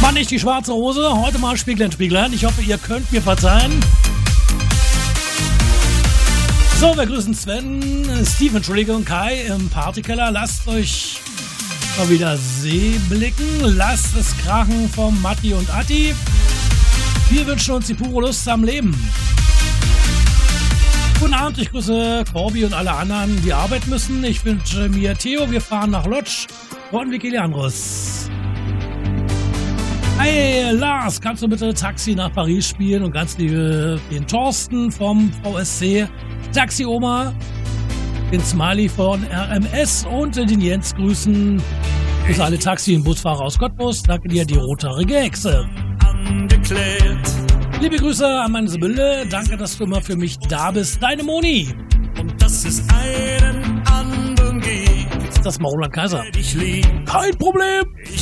War nicht die schwarze Hose, heute mal Spieglein, Spieglein. Ich hoffe, ihr könnt mir verzeihen. So, wir grüßen Sven, Steve, Entschuldigung, Kai im Partykeller. Lasst euch mal wieder See blicken. Lasst es krachen vom Matti und Atti. Wir wünschen uns die pure Lust am Leben. Guten Abend, ich grüße Corby und alle anderen, die arbeiten müssen. Ich wünsche mir Theo, wir fahren nach Lodz von Vikiliandros. Hey Lars, kannst du bitte Taxi nach Paris spielen und ganz liebe den Thorsten vom VSC, Taxi Oma, den Smiley von RMS und den Jens grüßen. Grüße alle Taxi- und Busfahrer aus Cottbus. Danke dir, die rothaarige Hexe. Liebe Grüße an meine Sibylle. Danke, dass du immer für mich da bist. Deine Moni. Und dass es einen anderen gibt. Das ist Roland Kaiser. Ich lieb. Kein Problem.